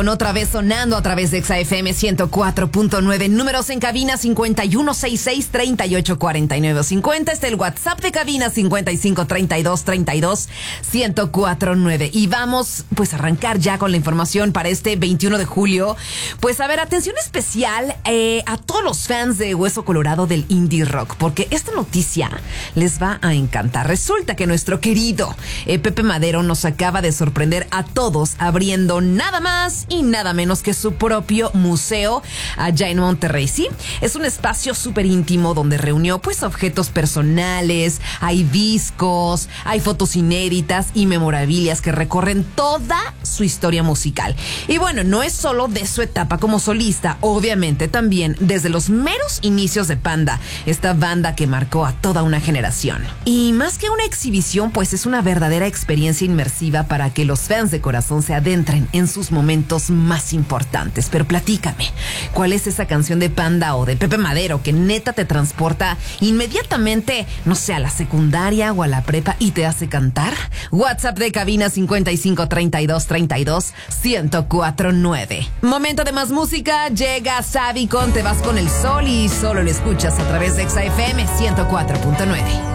Otra vez sonando a través de XAFM 104.9. Números en cabina 5166-3849-50. Está el WhatsApp de cabina 553232-1049. Y vamos pues a arrancar ya con la información para este 21 de julio. Pues a ver, atención especial a todos los fans de Hueso Colorado del indie rock, porque esta noticia les va a encantar. Resulta que nuestro querido Pepe Madero nos acaba de sorprender a todos abriendo nada más y nada menos que su propio museo allá en Monterrey. Sí, es un espacio súper íntimo donde reunió pues objetos personales, hay discos, hay fotos inéditas y memorabilias que recorren toda su historia musical. Y bueno, no es solo de su etapa como solista, obviamente también desde los meros inicios de Panda, esta banda que marcó a toda una generación. Y más que una exhibición, pues es una verdadera experiencia inmersiva para que los fans de corazón se adentren en sus momentos más importantes. Pero platícame, ¿cuál es esa canción de Panda o de Pepe Madero que neta te transporta inmediatamente, no sé, a la secundaria o a la prepa y te hace cantar? WhatsApp de cabina 553232-1049. Momento de más música, llega Xavi con Te vas con el sol y solo lo escuchas a través de XAFM 104.9.